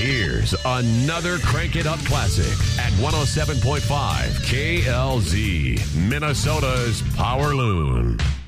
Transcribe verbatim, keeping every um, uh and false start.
Here's another Crank It Up classic at one oh seven point five K L Z, Minnesota's Power Loon.